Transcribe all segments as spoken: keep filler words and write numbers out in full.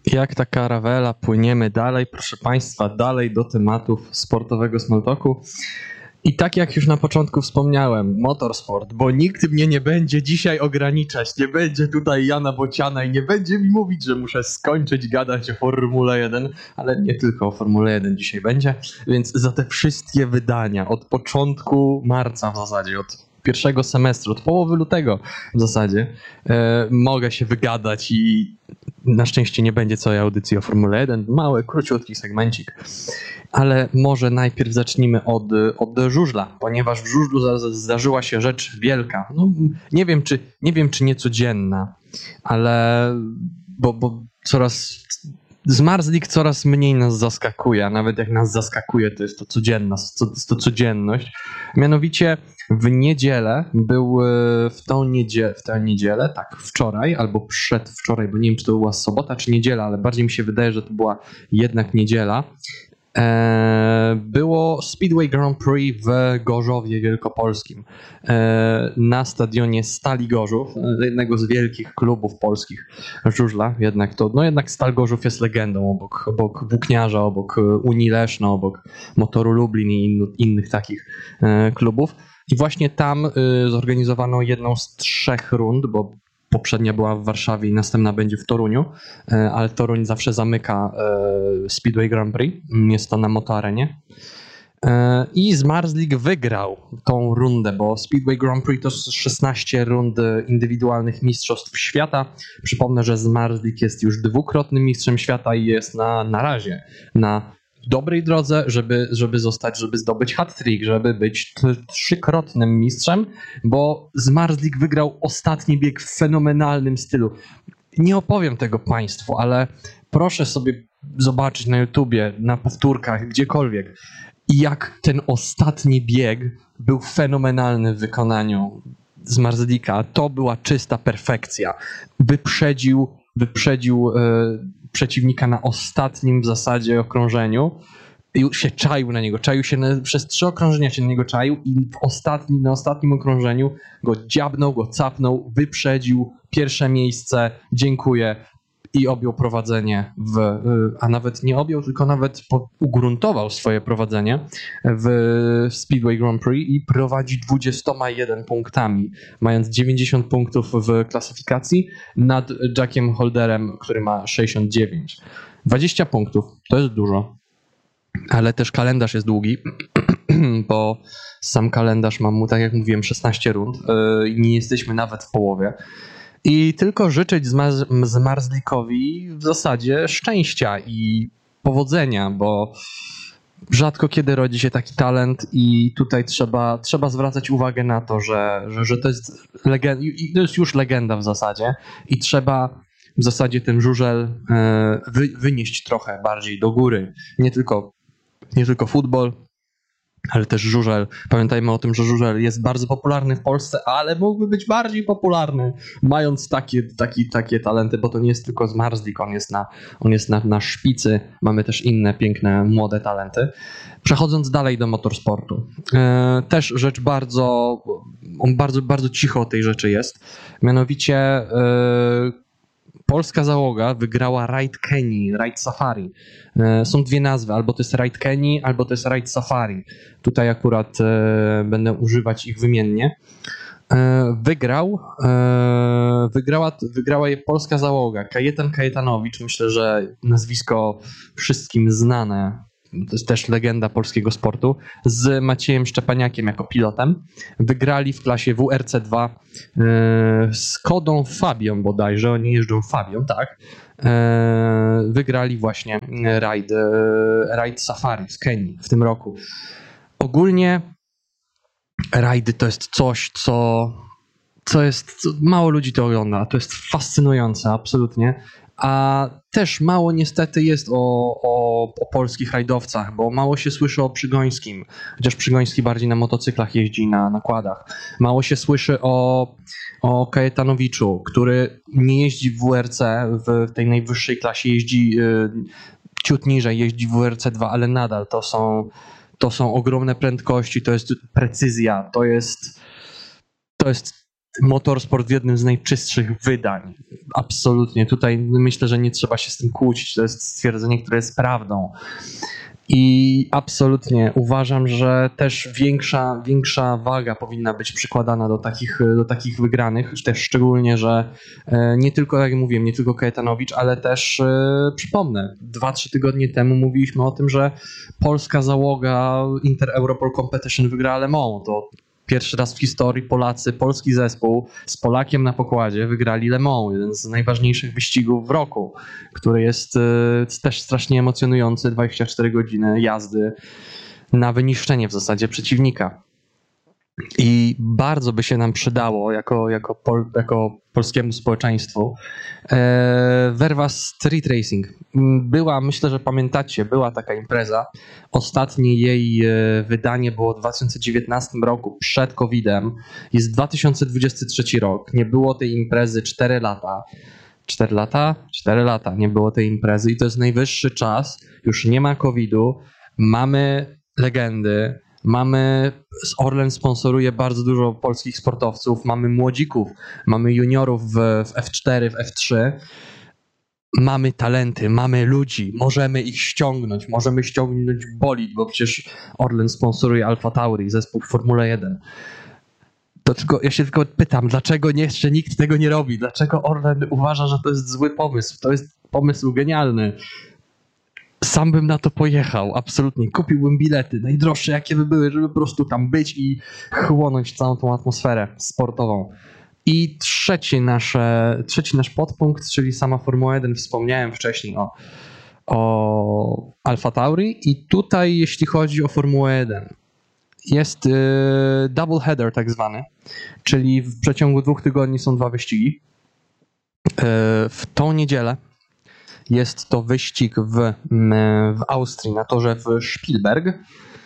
Jak ta karawela, płyniemy dalej, proszę Państwa, dalej do tematów sportowego smalltalku. I tak jak już na początku wspomniałem, motorsport, bo nikt mnie nie będzie dzisiaj ograniczać, nie będzie tutaj Jana Bociana i nie będzie mi mówić, że muszę skończyć gadać o Formule jeden, ale nie tylko o Formule jeden dzisiaj będzie, więc za te wszystkie wydania od początku marca w zasadzie, od pierwszego semestru, od połowy lutego w zasadzie, e, mogę się wygadać i na szczęście nie będzie całej audycji o Formule jeden, mały, króciutki segmencik. Ale może najpierw zacznijmy od, od żużla, ponieważ w żużlu zdarzyła się rzecz wielka. No, nie wiem, czy, nie wiem, czy niecodzienna, ale bo, bo coraz Zmarzlik coraz mniej nas zaskakuje, a nawet jak nas zaskakuje, to jest to codzienna, to, to codzienność. Mianowicie w niedzielę był w tą niedzielę, w tę niedzielę, tak, wczoraj albo przedwczoraj, bo nie wiem, czy to była sobota czy niedziela, ale bardziej mi się wydaje, że to była jednak niedziela. Było Speedway Grand Prix w Gorzowie Wielkopolskim na stadionie Stali Gorzów, jednego z wielkich klubów polskich żużla. Jednak to, no jednak Stal Gorzów jest legendą obok, obok Włókniarza, obok Unii Leszno, obok Motoru Lublin i in, innych takich klubów. I właśnie tam zorganizowano jedną z trzech rund, bo poprzednia była w Warszawie i następna będzie w Toruniu, ale Toruń zawsze zamyka Speedway Grand Prix, jest to na Motoarenie. I Zmarzlik wygrał tą rundę, bo Speedway Grand Prix to szesnaście rund indywidualnych mistrzostw świata. Przypomnę, że Zmarzlik jest już dwukrotnym mistrzem świata i jest na, na razie na dobrej drodze, żeby, żeby zostać, żeby zdobyć hat-trick, żeby być trzykrotnym mistrzem, bo Zmarzlik wygrał ostatni bieg w fenomenalnym stylu. Nie opowiem tego Państwu, ale proszę sobie zobaczyć na YouTubie, na powtórkach, gdziekolwiek, jak ten ostatni bieg był fenomenalny w wykonaniu Zmarzlika. To była czysta perfekcja. Wyprzedził, wyprzedził e, przeciwnika na ostatnim w zasadzie okrążeniu i się czaił na niego, czaił się na, przez trzy okrążenia się na niego czaił i w ostatni, na ostatnim okrążeniu go dziabnął, go capnął, wyprzedził pierwsze miejsce, dziękuję i objął prowadzenie, w, a nawet nie objął, tylko nawet ugruntował swoje prowadzenie w Speedway Grand Prix i prowadzi dwudziestoma jeden punktami, mając dziewięćdziesiąt punktów w klasyfikacji nad Jackiem Holderem, który ma sześćdziesiąt dziewięć. dwadzieścia punktów, to jest dużo, ale też kalendarz jest długi, bo sam kalendarz ma mu, tak jak mówiłem, szesnaście rund i nie jesteśmy nawet w połowie. I tylko życzyć Zmarzlikowi w zasadzie szczęścia i powodzenia, bo rzadko kiedy rodzi się taki talent i tutaj trzeba, trzeba zwracać uwagę na to, że, że, że to, jest legenda, to jest już legenda w zasadzie i trzeba w zasadzie ten żużel wy, wynieść trochę bardziej do góry. Nie tylko, nie tylko futbol, ale też żużel. Pamiętajmy o tym, że żużel jest bardzo popularny w Polsce, ale mógłby być bardziej popularny, mając takie, taki, takie talenty, bo to nie jest tylko Zmarzlik, on jest na, on jest na, na szpicy. Mamy też inne piękne, młode talenty. Przechodząc dalej do motorsportu. E, też rzecz bardzo, on bardzo, bardzo cicho o tej rzeczy jest. Mianowicie e, polska załoga wygrała Ride Kenii, Ride Safari. Są dwie nazwy, albo to jest Ride Kenii, albo to jest Ride Safari. Tutaj akurat e, będę używać ich wymiennie. E, wygrał, e, wygrała, wygrała je polska załoga. Kajetan Kajetanowicz, myślę, że nazwisko wszystkim znane. To jest też legenda polskiego sportu, z Maciejem Szczepaniakiem jako pilotem. Wygrali w klasie W R C dwa yy, z Kodą Fabią bodajże, oni jeżdżą Fabią, tak. Yy, wygrali właśnie rajd, yy, rajd Safari z Kenii w tym roku. Ogólnie rajdy to jest coś, co, co jest, co mało ludzi to ogląda, to jest fascynujące, absolutnie. A też mało niestety jest o, o, o polskich rajdowcach, bo mało się słyszy o Przygońskim, chociaż Przygoński bardziej na motocyklach jeździ, na nakładach. Mało się słyszy o, o Kajetanowiczu, który nie jeździ w W R C, w tej najwyższej klasie jeździ y, ciut niżej, jeździ w W R C dwa, ale nadal to są, to są ogromne prędkości, to jest precyzja, to jest, to jest motorsport w jednym z najczystszych wydań. Absolutnie. Tutaj myślę, że nie trzeba się z tym kłócić. To jest stwierdzenie, które jest prawdą. I absolutnie uważam, że też większa, większa waga powinna być przykładana do takich, do takich wygranych, też szczególnie, że nie tylko, jak mówiłem, nie tylko Kajetanowicz, ale też przypomnę, dwa, trzy tygodnie temu mówiliśmy o tym, że polska załoga Inter Europol Competition wygrała Le Mans. To pierwszy raz w historii Polacy, polski zespół z Polakiem na pokładzie wygrali Le Mans, jeden z najważniejszych wyścigów w roku, który jest y, też strasznie emocjonujący, dwadzieścia cztery godziny jazdy na wyniszczenie w zasadzie przeciwnika. I bardzo by się nam przydało jako, jako, pol, jako polskiemu społeczeństwu e, Werwa Street Racing. Była, myślę, że pamiętacie, była taka impreza. Ostatnie jej wydanie było w dwa tysiące dziewiętnastym roku, przed kowidem. Jest dwa tysiące dwudziesty trzeci rok. Nie było tej imprezy cztery lata. cztery lata? cztery lata nie było tej imprezy i to jest najwyższy czas. Już nie ma kowidu. Mamy legendy. Mamy, Orlen sponsoruje bardzo dużo polskich sportowców, mamy młodzików, mamy juniorów w, w F cztery, w F trzy. Mamy talenty, mamy ludzi, możemy ich ściągnąć, możemy ściągnąć bolid, bo przecież Orlen sponsoruje Alfa Tauri, zespół w Formule jeden. To tylko, ja się tylko pytam, dlaczego jeszcze nikt tego nie robi? Dlaczego Orlen uważa, że to jest zły pomysł? To jest pomysł genialny. Sam bym na to pojechał, absolutnie. Kupiłbym bilety, najdroższe jakie by były, żeby po prostu tam być i chłonąć całą tą atmosferę sportową. I trzeci, nasze, trzeci nasz podpunkt, czyli sama Formuła jeden, wspomniałem wcześniej o, o Alfa Tauri i tutaj jeśli chodzi o Formułę jeden, jest y, double header tak zwany, czyli w przeciągu dwóch tygodni są dwa wyścigi. Y, w tą niedzielę jest to wyścig w, w Austrii na torze w Spielberg,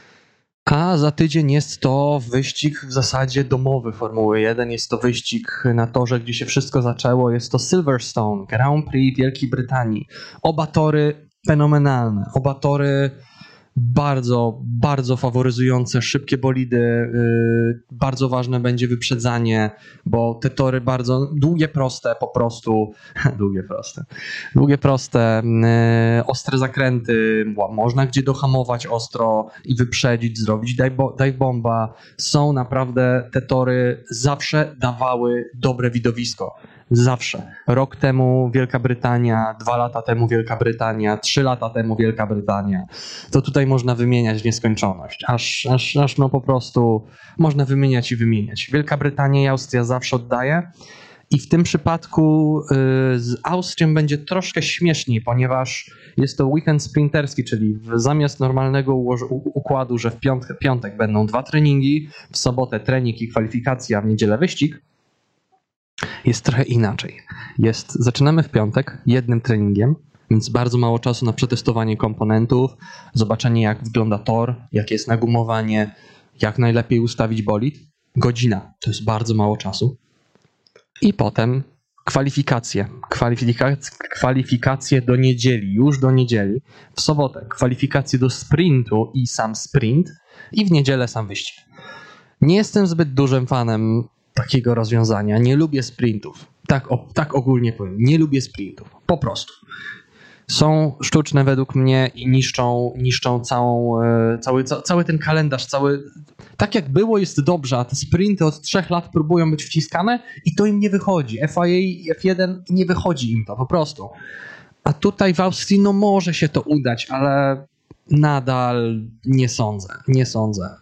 a za tydzień jest to wyścig w zasadzie domowy Formuły jeden. Jest to wyścig na torze, gdzie się wszystko zaczęło. Jest to Silverstone, Grand Prix Wielkiej Brytanii. Oba tory fenomenalne. Oba tory bardzo, bardzo faworyzujące szybkie bolidy. Yy, bardzo ważne będzie wyprzedzanie, bo te tory bardzo długie, proste po prostu. długie, proste. Długie, proste, yy, ostre zakręty. Można gdzie dohamować ostro i wyprzedzić, zrobić dive, dive bomba. Są naprawdę, te tory zawsze dawały dobre widowisko. Zawsze. Rok temu Wielka Brytania, dwa lata temu Wielka Brytania, trzy lata temu Wielka Brytania. To tutaj można wymieniać w nieskończoność. Aż, aż, aż no po prostu można wymieniać i wymieniać. Wielka Brytania i Austria zawsze oddaje. I w tym przypadku y, z Austrią będzie troszkę śmieszniej, ponieważ jest to weekend sprinterski, czyli w, zamiast normalnego ułoż- układu, że w piątek, piątek będą dwa treningi, w sobotę trening i kwalifikacja, a w niedzielę wyścig, jest trochę inaczej. Jest, zaczynamy w piątek jednym treningiem, więc bardzo mało czasu na przetestowanie komponentów, zobaczenie jak wygląda tor, jakie jest nagumowanie, jak najlepiej ustawić bolid. Godzina, to jest bardzo mało czasu. I potem kwalifikacje. Kwalifikac- kwalifikacje do niedzieli, już do niedzieli. W sobotę kwalifikacje do sprintu i sam sprint i w niedzielę sam wyścig. Nie jestem zbyt dużym fanem takiego rozwiązania. Nie lubię sprintów. Tak, o, tak ogólnie powiem. Nie lubię sprintów. Po prostu. Są sztuczne według mnie i niszczą, niszczą całą, cały, cały ten kalendarz. Cały, tak jak było jest dobrze, a te sprinty od trzech lat próbują być wciskane i to im nie wychodzi. F I A i F jeden nie wychodzi im to po prostu. A tutaj w Austrii no może się to udać, ale nadal nie sądzę. Nie sądzę.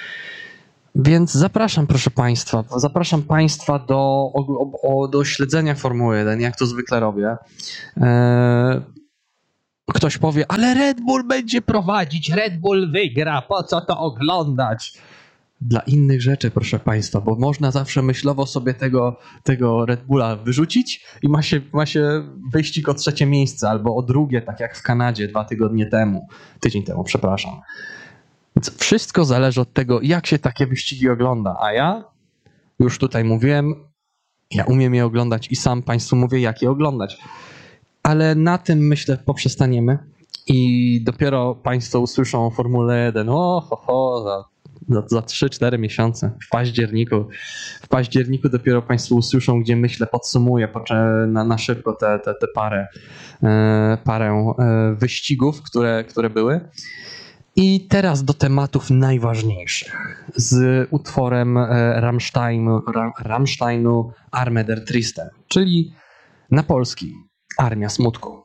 Więc zapraszam, proszę Państwa, zapraszam Państwa do, o, o, do śledzenia Formuły jeden, jak to zwykle robię. Eee, ktoś powie, ale Red Bull będzie prowadzić, Red Bull wygra, po co to oglądać? Dla innych rzeczy, proszę Państwa, bo można zawsze myślowo sobie tego, tego Red Bulla wyrzucić i ma się, ma się wyścig o trzecie miejsce albo o drugie, tak jak w Kanadzie dwa tygodnie temu, tydzień temu, przepraszam. Więc wszystko zależy od tego, jak się takie wyścigi ogląda, a ja już tutaj mówiłem, ja umiem je oglądać i sam Państwu mówię, jak je oglądać. Ale na tym myślę poprzestaniemy i dopiero Państwo usłyszą o Formule jeden. O, ho, ho, za za, za trzy cztery miesiące, w październiku. W październiku dopiero Państwo usłyszą, gdzie myślę, podsumuję na, na szybko te, te, te parę, e, parę e, wyścigów, które, które były. I teraz do tematów najważniejszych. Z utworem Rammsteinu, Rammsteinu Arme der Tristen, czyli na polski Armia Smutku.